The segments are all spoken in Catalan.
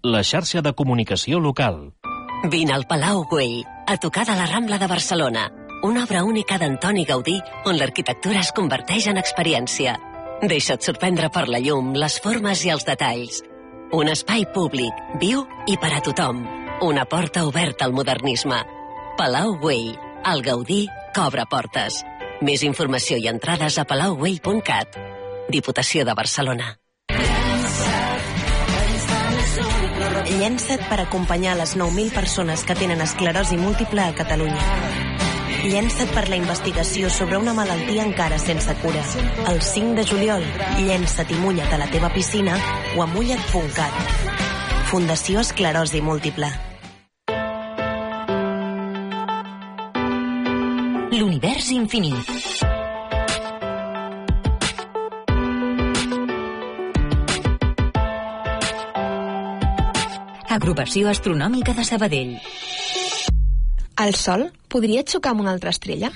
La xarxa de comunicació local. Vine al Palau Güell, a tocar de la Rambla de Barcelona. Una obra única d'Antoni Gaudí, on l'arquitectura es converteix en experiència. Deixa't sorprendre per la llum, les formes i els detalls. Un espai públic, viu i per a tothom. Una porta oberta al modernisme. Palau Güell, el Gaudí que obre portes. Més informació i entrades a palaugüell.cat. Diputació de Barcelona. Llença't per acompanyar les 9.000 persones que tenen esclerosi múltiple a Catalunya. Llença't per la investigació sobre una malaltia encara sense cura. El 5 de juliol, llença't i mulla't a la teva piscina o a mulla't.cat. Fundació Esclerosi Múltiple. L'univers infinit. Agrupació Astronòmica de Sabadell. El Sol podria xocar amb una altra estrella?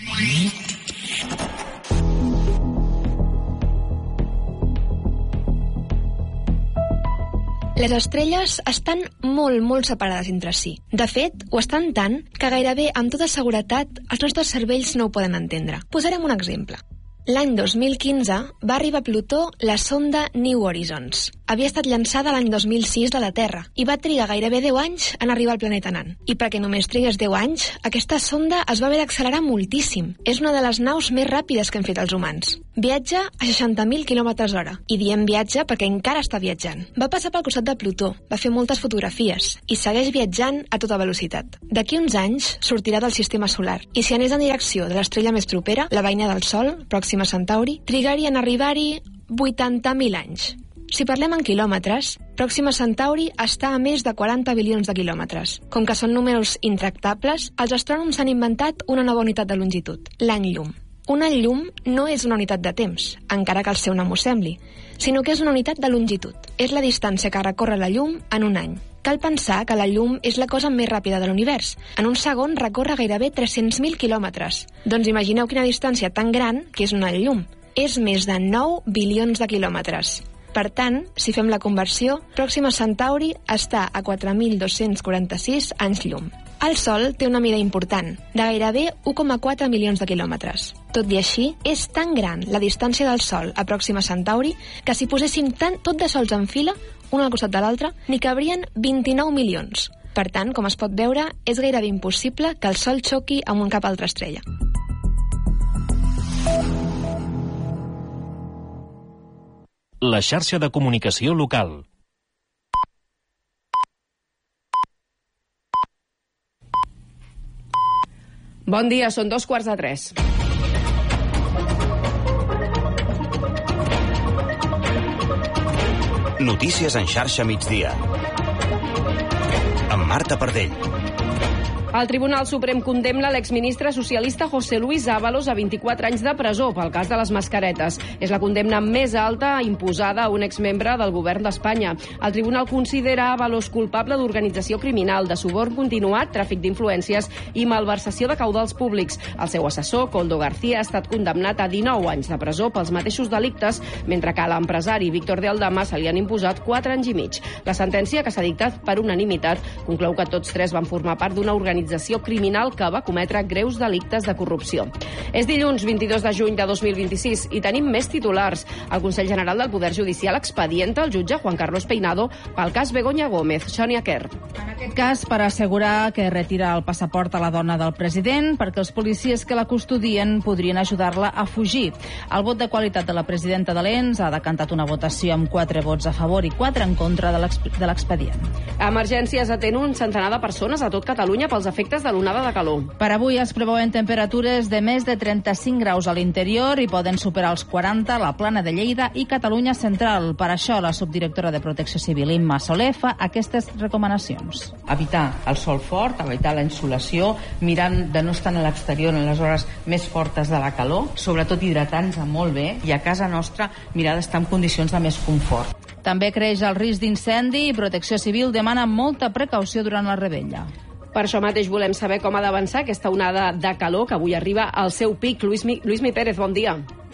Les estrelles estan molt separades entre si. De fet, ho estan tant que gairebé amb tota seguretat els nostres cervells no ho poden entendre. Posarem un exemple. L'any 2015 va arribar a Plutó la sonda New Horizons. Havia estat llançada l'any 2006 de la Terra i va trigar gairebé 10 anys en arribar al planeta nan. I perquè només trigués 10 anys, aquesta sonda es va haver d'accelerar moltíssim. És una de les naus més ràpides que han fet els humans. Viatja a 60.000 km/h. I diem viatge perquè encara està viatjant. Va passar pel costat de Plutó, va fer moltes fotografies i segueix viatjant a tota velocitat. D'aquí uns anys sortirà del sistema solar i si anés en direcció de l'estrella més propera, la veïna del Sol, Pròxima Centauri, trigarien a arribar-hi 80.000 anys. Si parlem en quilòmetres, Pròxima Centauri està a més de 40 bilions de quilòmetres. Com que són números intractables, els astrònoms han inventat una nova unitat de longitud, l'any llum. Un any llum no és una unitat de temps, encara que el seu nom ho sembli, sinó que és una unitat de longitud. És la distància que recorre la llum en un any. Cal pensar que la llum és la cosa més ràpida de l'univers. En un segon recorre gairebé 300.000 quilòmetres. Doncs imagineu quina distància tan gran que és un any llum. És més de 9 bilions de quilòmetres. Per tant, si fem la conversió, Pròxima Centauri està a 4.246 anys llum. El Sol té una mida important, de gairebé 1,4 milions de quilòmetres. Tot i així, és tan gran la distància del Sol a Pròxima Centauri que si poséssim tot de sols en fila, un al costat de l'altre, n'hi cabrien 29 milions. Per tant, com es pot veure, és gairebé impossible que el Sol xoqui amb cap altra estrella. La xarxa de comunicació local. Bon dia, són 2:45. Notícies en xarxa migdia. Amb Marta Pardell. El Tribunal Suprem condemna l'exministre socialista José Luis Ábalos a 24 anys de presó pel cas de les mascaretes. És la condemna més alta imposada a un exmembre del govern d'Espanya. El tribunal considera Ábalos culpable d'organització criminal, de suborn continuat, tràfic d'influències i malversació de caudals públics. El seu assessor, Koldo García, ha estat condemnat a 19 anys de presó pels mateixos delictes, mentre que a l'empresari Víctor de Aldama se li han imposat 4 anys i mig. La sentència, que s'ha dictat per unanimitat, conclou que tots tres van formar part d'una organització criminal que va cometre greus delictes de corrupció. És dilluns 22 de juny de 2026 i tenim més titulars. El Consell General del Poder Judicial expedienta el jutge Juan Carlos Peinado pel cas Begoña Gómez. Sonia Kerr. En aquest cas, per assegurar que retira el passaport a la dona del president, perquè els policies que la custodien podrien ajudar-la a fugir. El vot de qualitat de la presidenta de l'ENS ha decantat una votació amb 4 vots a favor i 4 en contra de l'expedient. Emergències atén un centenar de persones a tot Catalunya pels efectes de l'onada de calor. Per avui es preveuen temperatures de més de 35 graus a l'interior i poden superar els 40 a la Plana de Lleida i Catalunya Central. Per això, la subdirectora de Protecció Civil, Imma Soler, fa aquestes recomanacions. Evitar el sol fort, evitar la insolació, mirant de no estar a l'exterior en les hores més fortes de la calor, sobretot hidratant-se molt bé, i a casa nostra mirar d'estar en condicions de més confort. També creix el risc d'incendi i Protecció Civil demana molta precaució durant la revetlla. Per això mateix volem saber com ha d'avançar aquesta onada de calor que avui arriba al seu pic. Luismi Pérez, bon dia.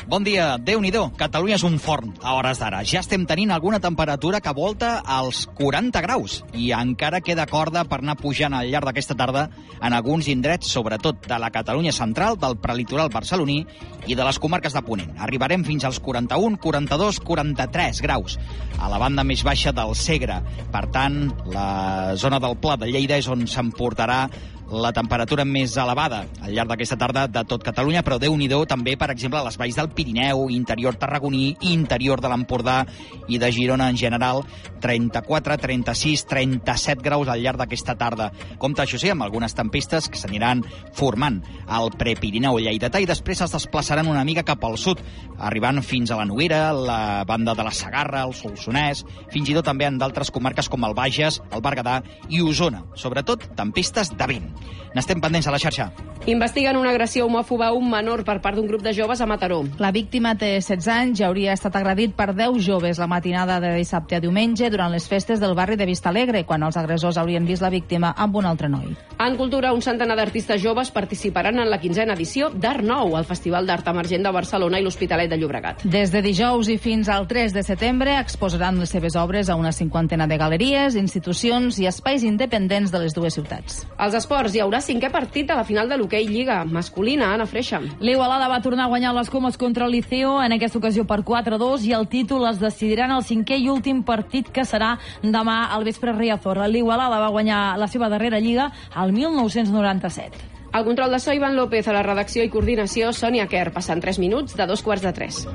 Bon dia, Déu-n'hi-do, Catalunya és un forn a hores d'ara. Ja estem tenint alguna temperatura que volta als 40 graus i encara queda corda per anar pujant al llarg d'aquesta tarda en alguns indrets, sobretot de la Catalunya central, del prelitoral barceloní i de les comarques de Ponent. Arribarem fins als 41, 42, 43 graus a la banda més baixa del Segre. Per tant, la zona del Pla de Lleida és on s'emportarà la temperatura més elevada al llarg d'aquesta tarda de tot Catalunya, però Déu-n'hi-do també, per exemple, a les valls del Pirineu, interior tarragoní, interior de l'Empordà i de Girona en general, 34, 36, 37 graus al llarg d'aquesta tarda. Compte, això sí, amb algunes tempestes que s'aniran formant al Prepirineu lleidatà i després es desplaçaran una mica cap al sud, arribant fins a la Noguera, la banda de la Segarra, el Solsonès, fins i tot també en d'altres comarques com el Bages, el Berguedà i Osona. Sobretot, tempestes de vent. N'estem pendents a la xarxa. Investiguen una agressió homòfoba a un menor per part d'un grup de joves a Mataró. La víctima té 16 anys i hauria estat agredit per 10 joves la matinada de dissabte a diumenge durant les festes del barri de Vistalegre, quan els agressors haurien vist la víctima amb un altre noi. En cultura, un centenar d'artistes joves participaran en la 15a edició d'Art Nou, al Festival d'Art Emergent de Barcelona i l'Hospitalet de Llobregat. Des de dijous i fins al 3 de setembre exposaran les seves obres a una 50ena de galeries, institucions i espais independents de les dues ciutats. Als esports hi haurà 5è partit de la final de l'hoquei Lliga masculina. Anna Freixa. L'Igualada va tornar a guanyar les comes contra el Liceo, en aquesta ocasió per 4-2, i el títol es decidirà en el 5è i últim partit, que serà demà al vespre a Riazor. L'Igualada va guanyar la seva darrera Lliga al 1997. Al control de so, Ivan López, a la redacció i coordinació, Sònia Kerr. Passant 3 minuts de 2:45.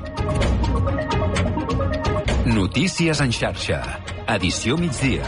Notícies en xarxa. Edició migdia.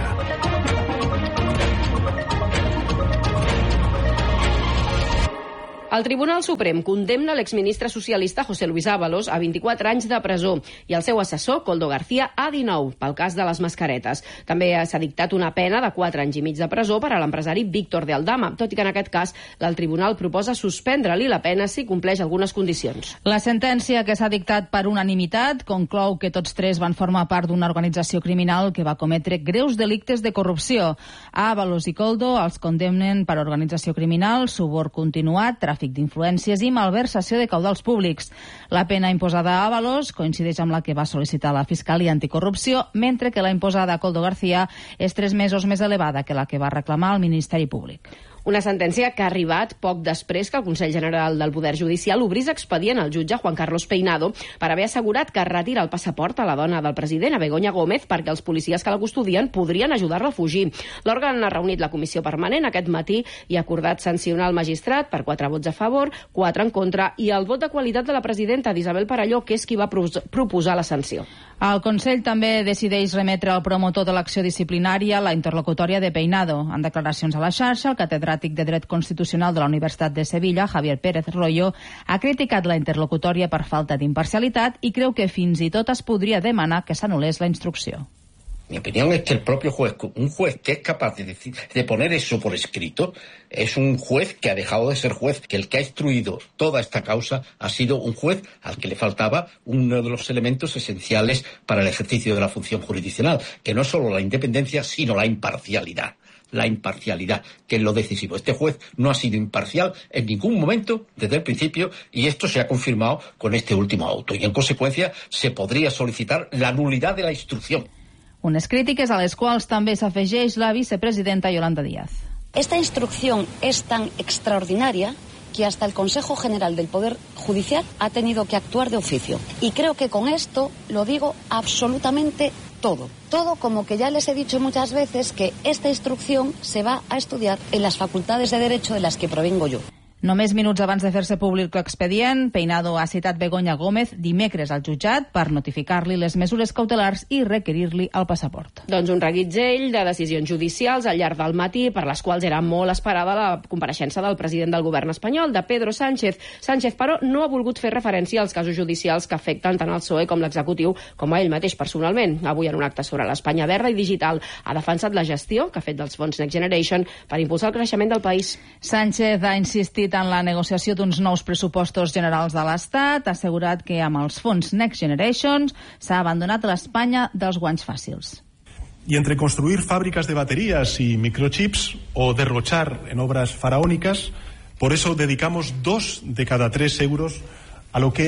El Tribunal Suprem condemna l'exministre socialista José Luis Ábalos a 24 anys de presó i el seu assessor, Koldo García, a 19 pel cas de les mascaretes. També s'ha dictat una pena de 4 anys i mig de presó per a l'empresari Víctor de Aldama, tot i que en aquest cas el tribunal proposa suspendre-li la pena si compleix algunes condicions. La sentència, que s'ha dictat per unanimitat, conclou que tots tres van formar part d'una organització criminal que va cometre greus delictes de corrupció. Ábalos i Koldo els condemnen per organització criminal, suborn continuat, tràfic d'influències i malversació de caudals públics. La pena imposada a Ábalos coincideix amb la que va sol·licitar la Fiscalia Anticorrupció, mentre que la imposada a Koldo García és 3 mesos més elevada que la que va reclamar el Ministeri Públic. Una sentència que ha arribat poc després que el Consell General del Poder Judicial obrís expedient al jutge Juan Carlos Peinado per haver assegurat que retira el passaport a la dona del president, a Begoña Gómez, perquè els policies que la custodien podrien ajudar-la a fugir. L'òrgan ha reunit la comissió permanent aquest matí i ha acordat sancionar el magistrat per 4 vots a favor, 4 en contra i el vot de qualitat de la presidenta d'Isabel Parelló, que és qui va proposar la sanció. El Consell també decideix remetre al promotor de l'acció disciplinària la interlocutòria de Peinado. En declaracions a la xarxa, el catedràtic de Dret Constitucional de la Universitat de Sevilla, Javier Pérez Royo, ha criticat la interlocutòria per falta d'imparcialitat i creu que fins i tot es podria demanar que s'anul·lés la instrucció. Mi opinión es que el propio juez, un juez que es capaz de poner eso por escrito, es un juez que ha dejado de ser juez, que el que ha instruido toda esta causa ha sido un juez al que le faltaba uno de los elementos esenciales para el ejercicio de la función jurisdiccional, que no es solo la independencia, sino la imparcialidad. La imparcialidad, que es lo decisivo. Este juez no ha sido imparcial en ningún momento desde el principio y esto se ha confirmado con este último auto. Y en consecuencia se podría solicitar la nulidad de la instrucción. Unes crítiques a les quals també s'afegeix la vicepresidenta Yolanda Díaz. Esta instrucción es tan extraordinaria que hasta el Consejo General del Poder Judicial ha tenido que actuar de oficio. Y creo que con esto lo digo absolutamente todo. Todo, como que ya les he dicho muchas veces, que esta instrucción se va a estudiar en las facultades de Derecho de las que provengo yo. Només minuts abans de fer-se públic l'expedient, Peinado ha citat Begoña Gómez dimecres al jutjat per notificar-li les mesures cautelars i requerir-li el passaport. Doncs un reguitzell de decisions judicials al llarg del matí per les quals era molt esperada la compareixença del president del govern espanyol, de Pedro Sánchez. Sánchez, però, no ha volgut fer referència als casos judicials que afecten tant el PSOE com l'executiu, com a ell mateix personalment. Avui, en un acte sobre l'Espanya verda i digital, ha defensat la gestió que ha fet dels fons Next Generation per impulsar el creixement del país. Sánchez ha insistit en la negociació d'uns nous pressupostos generals de l'Estat, ha assegurat que amb els fons Next Generation s'ha abandonat l'Espanya dels guanys fàcils. Y entre construir fábricas de baterías y microchips o derrochar en obras faraónicas, por eso dedicamos 2 de cada 3 euros a lo que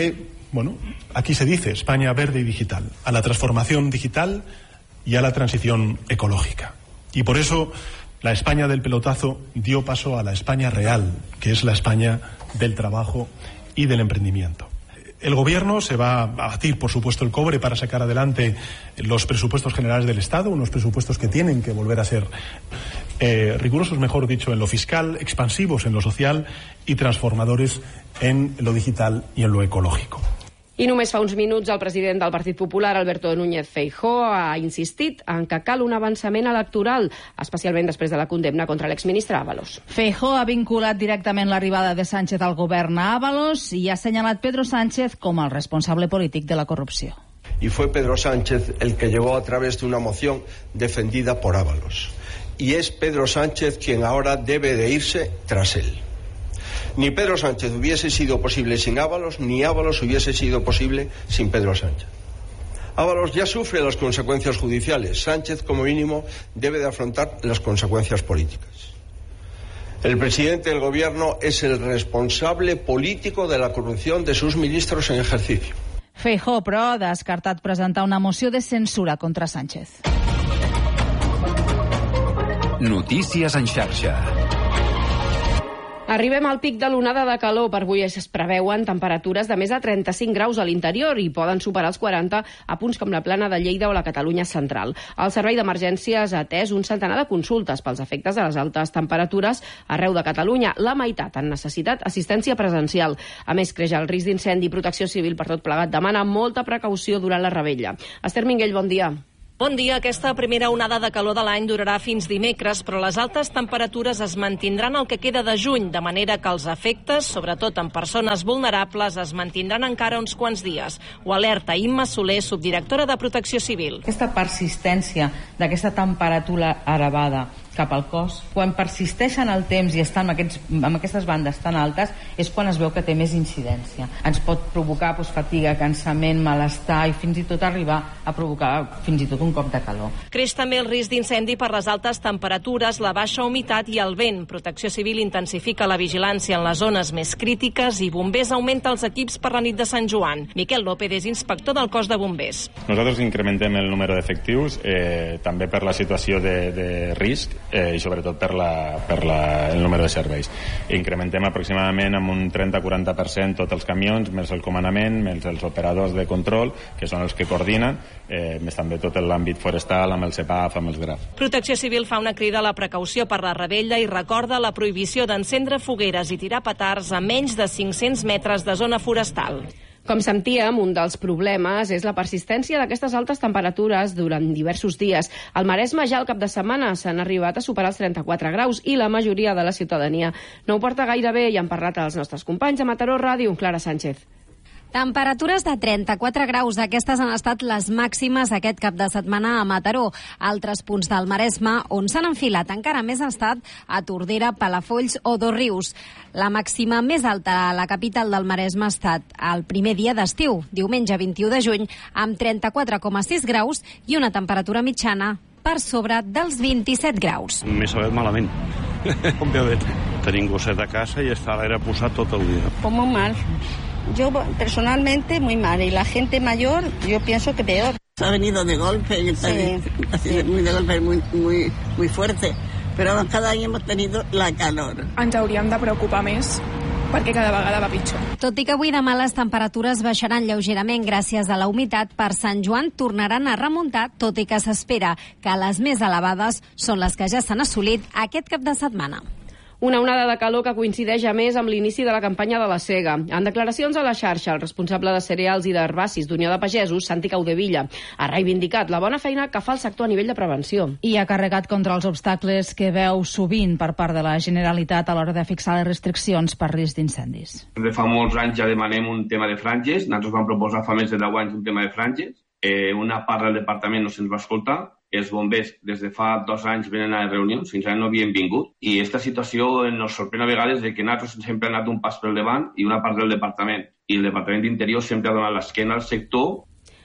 bueno, aquí se dice España verde y digital, a la transformación digital y a la transición ecológica. Y por eso la España del pelotazo dio paso a la España real, que es la España del trabajo y del emprendimiento. El Gobierno se va a batir, por supuesto, el cobre para sacar adelante los presupuestos generales del Estado, unos presupuestos que tienen que volver a ser rigurosos, mejor dicho, en lo fiscal, expansivos en lo social y transformadores en lo digital y en lo ecológico. I només fa uns minuts el president del Partit Popular, Alberto Núñez Feijóo, ha insistit en que cal un avançament electoral, especialment després de la condemna contra l'exministre Ábalos. Feijóo ha vinculat directament l'arribada de Sánchez al govern a Ábalos i ha assenyalat Pedro Sánchez com el responsable polític de la corrupció. Y fue Pedro Sánchez el que llevó a través de una moción defendida por Ábalos. Y es Pedro Sánchez quien ahora debe de irse tras él. Ni Pedro Sánchez hubiese sido posible sin Ábalos, ni Ábalos hubiese sido posible sin Pedro Sánchez. Ábalos ya sufre las consecuencias judiciales. Sánchez, como mínimo, debe de afrontar las consecuencias políticas. El presidente del Gobierno es el responsable político de la corrupción de sus ministros en ejercicio. Feijóo, però, ha descartat presentar una moció de censura contra Sánchez. Notícies en xarxa. Arribem al pic de l'onada de calor. Per avui es preveuen temperatures de més de 35 graus a l'interior i poden superar els 40 a punts com la Plana de Lleida o la Catalunya central. El Servei d'Emergències ha atès un centenar de consultes pels efectes de les altes temperatures arreu de Catalunya. La meitat han necessitat assistència presencial. A més, creix el risc d'incendi i Protecció Civil per tot plegat demana molta precaució durant la revetlla. Esther Minguell, bon dia. Bon dia. Aquesta primera onada de calor de l'any durarà fins dimecres, però les altes temperatures es mantindran el que queda de juny, de manera que els efectes, sobretot en persones vulnerables, es mantindran encara uns quants dies. Ho alerta Imma Soler, subdirectora de Protecció Civil. Aquesta persistència d'aquesta temperatura elevada cap al cos, quan persisteix en el temps i està amb aquestes bandes tan altes, és quan es veu que té més incidència. Ens pot provocar fatiga, cansament, malestar i fins i tot arribar a provocar fins i tot un cop de calor. Creix també el risc d'incendi per les altes temperatures, la baixa humitat i el vent. Protecció Civil intensifica la vigilància en les zones més crítiques i Bombers augmenta els equips per la nit de Sant Joan. Miquel López és inspector del cos de bombers. Nosaltres incrementem el número d'efectius també per la situació de risc i sobretot per el número de serveis. Incrementem aproximadament amb un 30-40% tots els camions, més el comandament, més els operadors de control, que són els que coordinen, més també tot l'àmbit forestal, amb el CEPAF, amb els GRAF. Protecció Civil fa una crida a la precaució per la revetlla i recorda la prohibició d'encendre fogueres i tirar petards a menys de 500 metres de zona forestal. Com sentíem, un dels problemes és la persistència d'aquestes altes temperatures durant diversos dies. Al Maresme ja al cap de setmana s'han arribat a superar els 34 graus i la majoria de la ciutadania no ho porta gaire bé i han parlat als nostres companys a Mataró Ràdio, Clara Sánchez. Temperatures de 34 graus. Aquestes han estat les màximes aquest cap de setmana a Mataró. Altres punts del Maresme on s'han enfilat encara més han estat a Tordera, Palafolls o Dosrius. La màxima més alta a la capital del Maresme ha estat el primer dia d'estiu, diumenge 21 de juny, amb 34,6 graus i una temperatura mitjana per sobre dels 27 graus. M'he sabut malament, òbviament. Tenim gosset a casa i està l'aire posat tot el dia. Pues muy mal. Yo personalmente muy mal y la gente mayor yo pienso que peor. Ha venido de golpe, sí. Así muy de golpe, muy fuerte, pero cada any hemos tenido la calor. Ens hauríem de preocupar més perquè cada vegada va pitjor. Tot i que avui demà les temperatures baixaran lleugerament gràcies a la humitat, per Sant Joan tornaran a remuntar, tot i que s'espera que les més elevades són les que ja s'han assolit aquest cap de setmana. Una onada de calor que coincideix a més amb l'inici de la campanya de la sega. En declaracions a la xarxa, el responsable de cereals i d'herbacis d'Unió de Pagesos, Santi Caudevilla, ha reivindicat la bona feina que fa el sector a nivell de prevenció. I ha carregat contra els obstacles que veu sovint per part de la Generalitat a l'hora de fixar les restriccions per risc d'incendis. De fa molts anys ja demanem un tema de franges. Nosaltres vam proposar fa més de 10 anys un tema de franges. Una part del departament no se'ns va escoltar. Els bombers des de fa 2 anys venen a reunions, fins ara no havien vingut, i aquesta situació ens sorprèn a vegades de que nosaltres sempre hem anat un pas pel davant i una part del departament, i el Departament d'Interior sempre ha donat l'esquena al sector.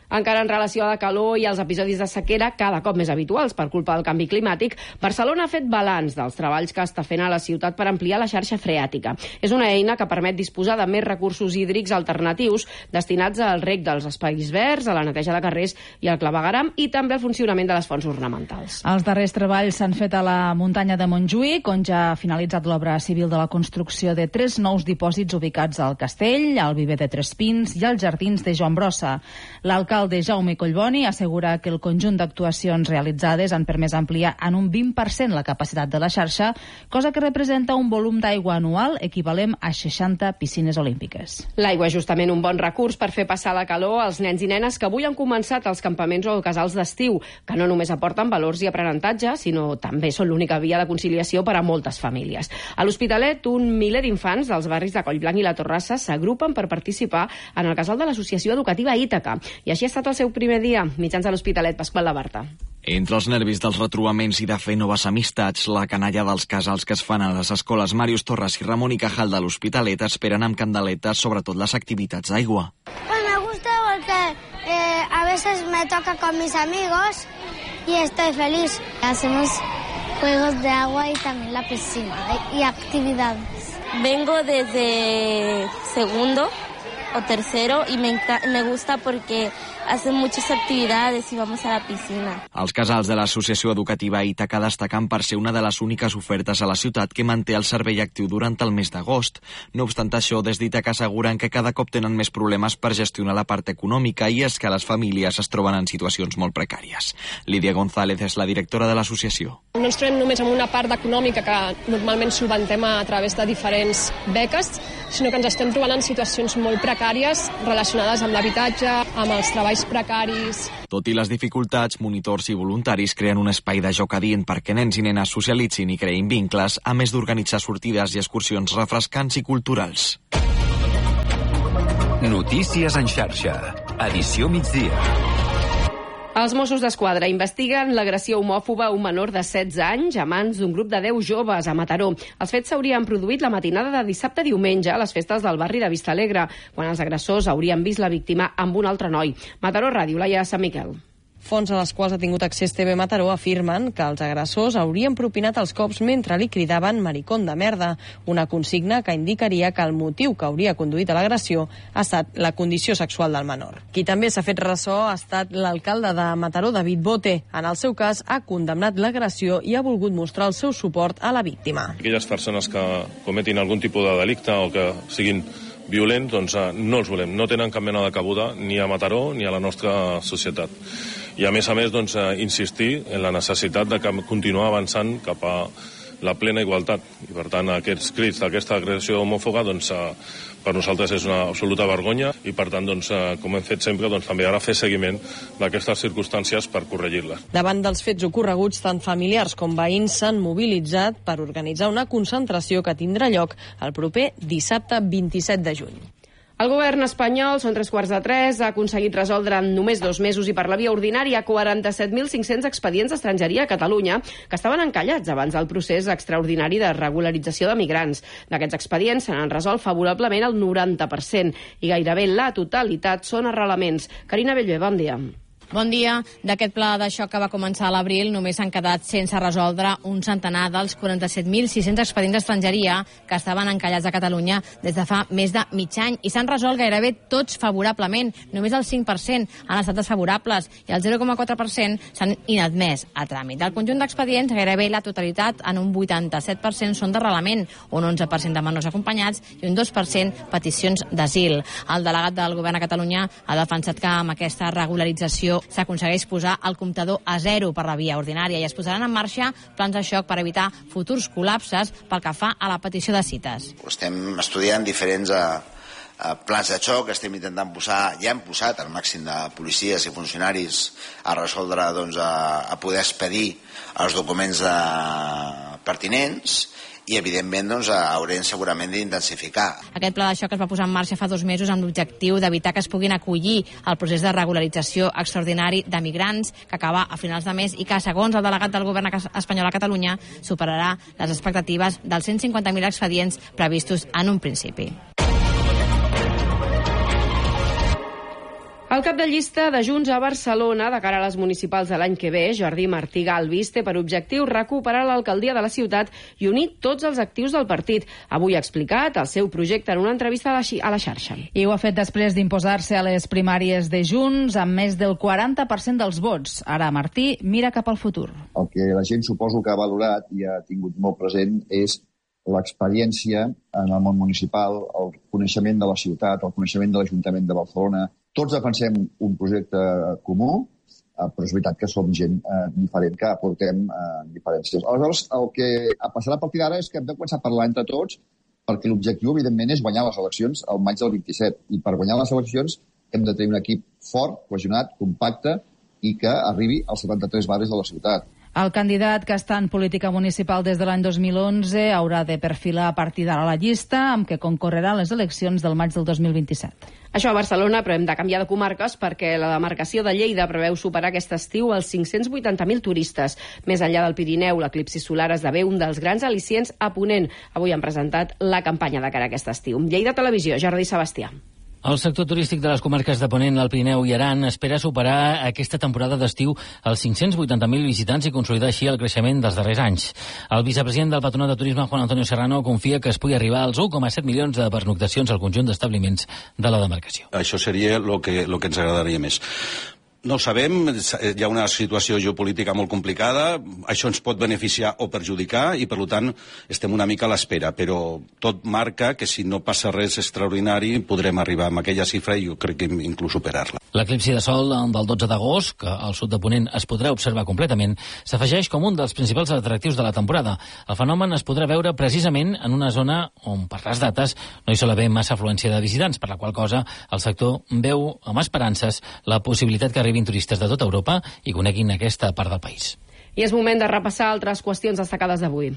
Encara en relació a la calor i als episodis de sequera cada cop més habituals per culpa del canvi climàtic, Barcelona ha fet balanç dels treballs que està fent a la ciutat per ampliar la xarxa freàtica. És una eina que permet disposar de més recursos hídrics alternatius destinats al reg dels espais verds, a la neteja de carrers i al clavegueram i també al funcionament de les fonts ornamentals. Els darrers treballs s'han fet a la muntanya de Montjuïc, on ja ha finalitzat l'obra civil de la construcció de 3 nous dipòsits ubicats al Castell, al Viver de Tres Pins i als Jardins de Joan Brossa. L'alcalde Jaume Collboni assegura que el conjunt d'actuacions realitzades han permès ampliar en un 20% la capacitat de la xarxa, cosa que representa un volum d'aigua anual equivalent a 60 piscines olímpiques. L'aigua és justament un bon recurs per fer passar la calor als nens i nenes que avui han començat als campaments o casals d'estiu, que no només aporten valors i aprenentatge, sinó també són l'única via de conciliació per a moltes famílies. A l'Hospitalet, un miler d'infants dels barris de Collblanc i la Torrassa s'agrupen per participar en el casal de l'Associació Educativa Ítaca. I així ha estat el seu primer dia. Mitjans a l'Hospitalet, Pasqual Labarta. Entre els nervis dels retrobaments i de fer noves amistats, la canalla dels casals que es fan a les escoles Màrius Torres i Ramon y Cajal de l'Hospitalet esperen amb candeletes sobretot les activitats d'aigua. Pues me gusta porque a veces me toca con mis amigos y estoy feliz. Hacemos juegos de agua y también la piscina y actividades. Vengo desde segundo o tercero y me gusta porque hacen muchas actividades y vamos a la piscina. Els casals de l'Associació Educativa Ítaca destaquen per ser una de les úniques ofertes a la ciutat que manté el servei actiu durant el mes d'agost. No obstant això, des d'Ítaca asseguren que cada cop tenen més problemes per gestionar la part econòmica i és que les famílies es troben en situacions molt precàries. Lídia González és la directora de l'associació. No ens trobem només amb una part econòmica que normalment solventem a través de diferents beques, sinó que ens estem trobant en situacions molt precàries relacionades amb l'habitatge, amb els treballs precaris. Tot i les dificultats, monitors i voluntaris creen un espai de joc adient perquè nens i nenes socialitzin i creïn vincles, a més d'organitzar sortides i excursions refrescants i culturals. Notícies en xarxa. Edició migdia. Els Mossos d'Esquadra investiguen l'agressió homòfoba a un menor de 16 anys a mans d'un grup de 10 joves a Mataró. Els fets s'haurien produït la matinada de dissabte a diumenge a les festes del barri de Vistalegre, quan els agressors haurien vist la víctima amb un altre noi. Mataró Ràdio, Laia Sant Miquel. Fonts a les quals ha tingut accés TV Mataró afirmen que els agressors haurien propinat els cops mentre li cridaven maricón de merda, una consigna que indicaria que el motiu que hauria conduït a l'agressió ha estat la condició sexual del menor. Qui també s'ha fet ressò ha estat l'alcalde de Mataró, David Bote. En el seu cas, ha condemnat l'agressió i ha volgut mostrar el seu suport a la víctima. Aquelles persones que cometin algun tipus de delicte o que siguin violents, doncs no els volem. No tenen cap mena de cabuda ni a Mataró ni a la nostra societat. I a més, doncs, insistir en la necessitat de continuar avançant cap a la plena igualtat. I, per tant, aquests crits d'aquesta agressió homòfoba, doncs, per nosaltres és una absoluta vergonya i, per tant, doncs, com hem fet sempre, doncs, també ara fer seguiment d'aquestes circumstàncies per corregir-les. Davant dels fets ocorreguts, tant familiars com veïns s'han mobilitzat per organitzar una concentració que tindrà lloc el proper dissabte 27 de juny. El govern espanyol, són 2:45, ha aconseguit resoldre en només 2 mesos i per la via ordinària 47.500 expedients d'estrangeria a Catalunya que estaven encallats abans del procés extraordinari de regularització de migrants. D'aquests expedients se n'han resolt favorablement el 90% i gairebé la totalitat són arrelaments. Carina Bellver, bon dia. Bon dia. D'aquest pla de xoc que va començar a l'abril només han quedat sense resoldre un centenar dels 47.600 expedients d'estrangeria que estaven encallats a Catalunya des de fa més de mig any i s'han resolt gairebé tots favorablement. Només el 5% han estat desfavorables i el 0,4% s'han inadmès a tràmit. Del conjunt d'expedients, gairebé la totalitat, en un 87%, són d'arrelament, un 11% de menors acompanyats i un 2% peticions d'asil. El delegat del govern a Catalunya ha defensat que amb aquesta regularització s'aconsegueix posar el comptador a 0 per la via ordinària i es posaran en marxa plans de xoc per evitar futurs col·lapses pel que fa a la petició de cites. Estem estudiant diferents plans de xoc, estem intentant posar, ja hem posat el màxim de policies i funcionaris a resoldre, doncs, a poder expedir els documents pertinents i, evidentment, doncs, haurem segurament d'intensificar. Aquest pla de xoc es va posar en marxa fa 2 mesos amb l'objectiu d'evitar que es puguin acollir al procés de regularització extraordinari de migrants que acaba a finals de mes i que, segons el delegat del govern espanyol a Catalunya, superarà les expectatives dels 150.000 expedients previstos en un principi. El El cap de llista de Junts a Barcelona, de cara a les municipals de l'any que ve, Jordi Martí Galvis, té per objectiu recuperar l'alcaldia de la ciutat i unir tots els actius del partit. Avui ha explicat el seu projecte en una entrevista a la xarxa. I ho ha fet després d'imposar-se a les primàries de Junts amb més del 40% dels vots. Ara Martí mira cap al futur. El que la gent suposo que ha valorat i ha tingut molt present és l'experiència en el món municipal, el coneixement de la ciutat, el coneixement de l'Ajuntament de Barcelona. Tots defensem un projecte comú, però és veritat que som gent diferent, que aportem diferències. Aleshores, el que passarà a partir d'ara és que hem de començar a parlar entre tots, perquè l'objectiu, evidentment, és guanyar les eleccions al maig del 27. I per guanyar les eleccions hem de tenir un equip fort, cohesionat, compacte i que arribi als 73 barris de la ciutat. El candidat que està en política municipal des de l'any 2011 haurà de perfilar a partir d'ara la llista amb què concorrerà les eleccions del maig del 2027. Això a Barcelona, però hem de canviar de comarques perquè la demarcació de Lleida preveu superar aquest estiu els 580.000 turistes. Més enllà del Pirineu, l'eclipsi solar esdevé un dels grans al·licients a Ponent. Avui han presentat la campanya de cara a aquest estiu. Lleida Televisió, Jordi Sebastià. El sector turístic de les comarques de Ponent, el Pirineu i Aran espera superar aquesta temporada d'estiu els 580.000 visitants i consolidar així el creixement dels darrers anys. El vicepresident del Patronat de Turisme, Juan Antonio Serrano, confia que es pugui arribar als 1,7 milions de pernoctacions al conjunt d'establiments de la demarcació. Això seria el que ens agradaria més. No ho sabem, hi ha una situació geopolítica molt complicada, això ens pot beneficiar o perjudicar i, per tant, estem una mica a l'espera, però tot marca que si no passa res extraordinari podrem arribar a aquella xifra i jo crec que inclús superar-la. L'eclipsi de sol del 12 d'agost, que al sud de Ponent es podrà observar completament, s'afegeix com un dels principals atractius de la temporada. El fenomen es podrà veure precisament en una zona on, per les dates, no hi sol haver massa afluència de visitants, per la qual cosa el sector veu amb esperances la possibilitat que arribin turistes de tota Europa i coneguin aquesta part del país. I és moment de repassar altres qüestions destacades d'avui.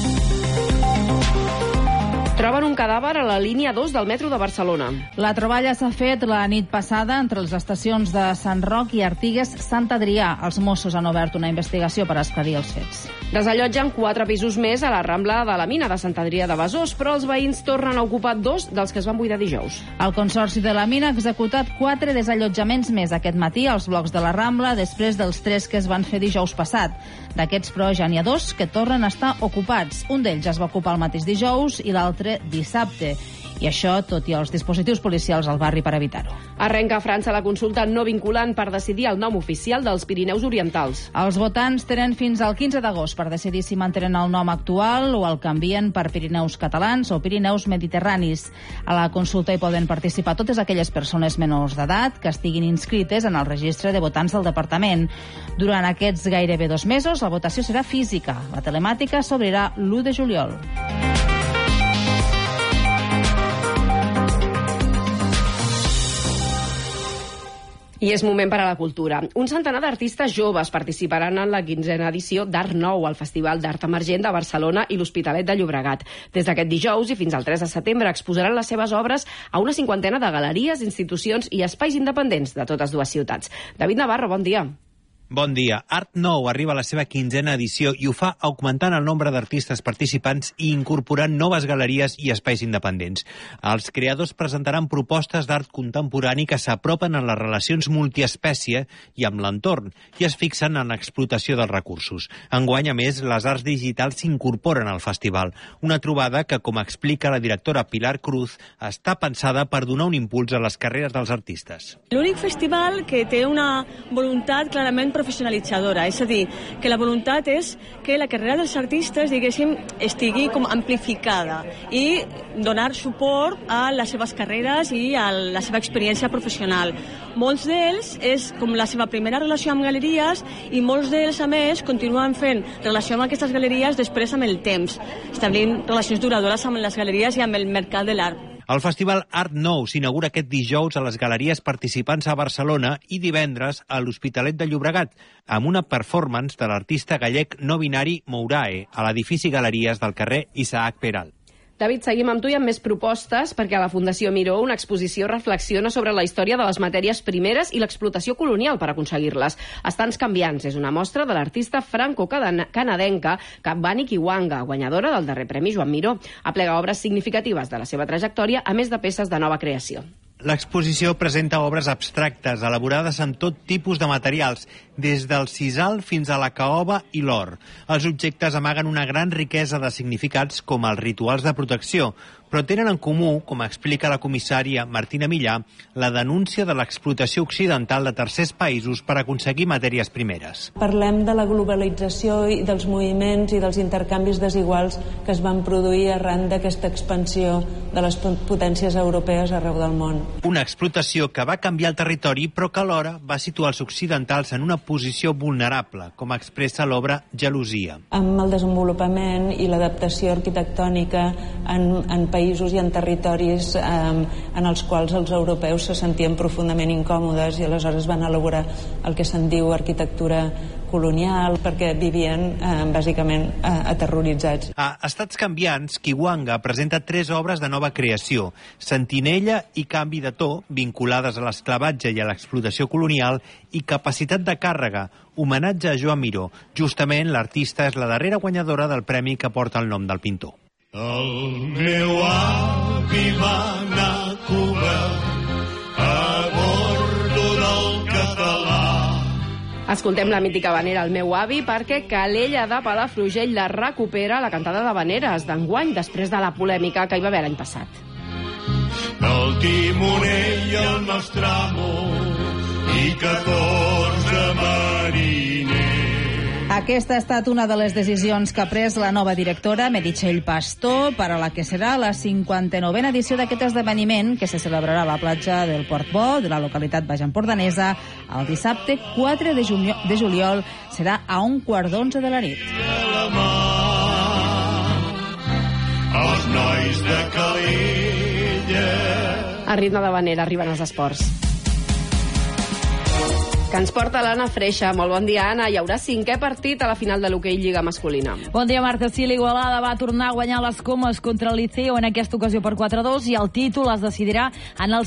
Troben un cadàver a la línia 2 del metro de Barcelona. La troballa s'ha fet la nit passada entre les estacions de Sant Roc i Artigues-Sant Adrià. Els Mossos han obert una investigació per esclarir els fets. Desallotgen 4 pisos més a la Rambla de la Mina de Sant Adrià de Besòs, però els veïns tornen a ocupar 2 dels que es van buidar dijous. El Consorci de la Mina ha executat 4 desallotjaments més aquest matí als blocs de la Rambla, després dels 3 que es van fer dijous passat. D'aquests, però, ja n'hi ha 2 que tornen a estar ocupats. Un d'ells es va ocupar el mateix dijous i l'altre dissabte. I això, tot i els dispositius policials al barri per evitar-ho. Arrenca a França la consulta no vinculant per decidir el nom oficial dels Pirineus Orientals. Els votants tenen fins al 15 d'agost per decidir si mantenen el nom actual o el canvien per Pirineus Catalans o Pirineus Mediterranis. A la consulta hi poden participar totes aquelles persones menors d'edat que estiguin inscrites en el registre de votants del departament. Durant aquests gairebé 2 mesos, la votació serà física. La telemàtica s'obrirà l'1 de juliol. I és moment per a la cultura. Un centenar d'artistes joves participaran en la 15a edició d'Art Nou, al Festival d'Art Emergent de Barcelona i l'Hospitalet de Llobregat. Des d'aquest dijous i fins al 3 de setembre exposaran les seves obres a una 50ena de galeries, institucions i espais independents de totes dues ciutats. David Navarro, bon dia. Bon dia. Art Nou arriba a la seva 15a edició i ho fa augmentant el nombre d'artistes participants i incorporant noves galeries i espais independents. Els creadors presentaran propostes d'art contemporani que s'apropen a les relacions multiespècie i amb l'entorn i es fixen en l'explotació dels recursos. Enguany, a més, les arts digitals s'incorporen al festival. Una trobada que, com explica la directora Pilar Cruz, està pensada per donar un impuls a les carreres dels artistes. L'únic festival que té una voluntat clarament professionalitzadora, és a dir, que la voluntat és que la carrera dels artistes, diguéssim, estigui com amplificada i donar suport a les seves carreres i a la seva experiència professional. Molts d'ells és com la seva primera relació amb galeries i molts d'ells, a més, continuen fent relació amb aquestes galeries després amb el temps, establint relacions duradores amb les galeries i amb el mercat de l'art. El festival Art Nou s'inaugura aquest dijous a les galeries participants a Barcelona i divendres a l'Hospitalet de Llobregat, amb una performance de l'artista gallec no binari Mourae a l'edifici Galeries del carrer Isaac Peral. David, seguim amb tu i amb més propostes, perquè a la Fundació Miró una exposició reflexiona sobre la història de les matèries primeres i l'explotació colonial per aconseguir-les. Estants canviants és una mostra de l'artista franco-canadenca Kabani Kiwanga, guanyadora del darrer Premi Joan Miró. Aplega obres significatives de la seva trajectòria, a més de peces de nova creació. L'exposició presenta obres abstractes, elaborades amb tot tipus de materials, des del sisal fins a la caoba i l'or. Els objectes amaguen una gran riquesa de significats com els rituals de protecció, però tenen en comú, com explica la comissària Martina Millà, la denúncia de l'explotació occidental de tercers països per aconseguir matèries primeres. Parlem de la globalització i dels moviments i dels intercanvis desiguals que es van produir arran d'aquesta expansió de les potències europees arreu del món. Una explotació que va canviar el territori, però que alhora va situar els occidentals en una posició vulnerable, com expressa l'obra Gelosia. Amb el desenvolupament i l'adaptació arquitectònica en països i en territoris en els quals els europeus se sentien profundament incòmodes i aleshores van elaborar el que se'n diu arquitectura colonial, perquè vivien bàsicament aterroritzats. A Estats canviants, Kiwanga presenta 3 obres de nova creació: Sentinella i Canvi de to, vinculades a l'esclavatge i a l'explotació colonial, i Capacitat de càrrega, homenatge a Joan Miró. Justament, l'artista és la darrera guanyadora del premi que porta el nom del pintor. El meu avi va anar a Cuba a bordo del català. Escoltem la mítica habanera El meu avi, perquè Calella de Palafrugell la recupera la cantada d'habaneres d'enguany, després de la polèmica que hi va haver l'any passat. El timoner i el nostre amor i 14 mariners. Aquesta ha estat una de les decisions que ha pres la nova directora, Meritxell Pastor, per a la que serà la 59a edició d'aquest esdeveniment, que se celebrarà a la platja del Port Bo, de la localitat baix-empordanesa, el dissabte 4 de juliol. Serà a 11:15 de la nit. Els nois de Calella. A ritme d'habanera arriben els esports. Que ens porta l'Anna Freixa. Molt bon dia, Anna. Hi haurà 5è partit a la final de l'hoquei Lliga masculina. Bon dia, Marta. Sí, l'Igualada va tornar a guanyar les Comes contra el Liceo, en aquesta ocasió per 4-2, i el títol es decidirà en el